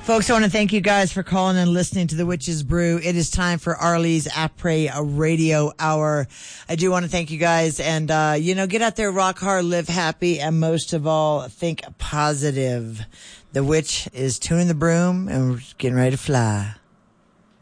Folks, I want to thank you guys for calling and listening to The Witch's Brew. It is time for Arlie's Après Radio Hour. I do want to thank you guys and, get out there, rock hard, live happy, and most of all, think positive. The Witch is tuning the broom and we're getting ready to fly.